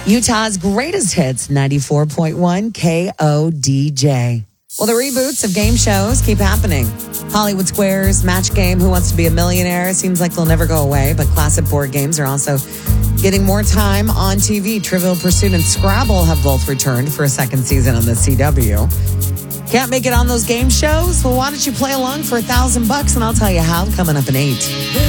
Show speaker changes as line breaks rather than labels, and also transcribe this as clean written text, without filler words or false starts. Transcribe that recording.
Utah's greatest hits, 94.1 KODJ. Well, the reboots of game shows keep happening. Hollywood Squares, Match Game, Who Wants to Be a Millionaire? Seems like they'll never go away, but classic board games are also getting more time on TV. Trivial Pursuit and Scrabble have both returned for a second season on the CW. Can't make it on those game shows? Well, why don't you play along for $1,000 and I'll tell you how coming up in 8.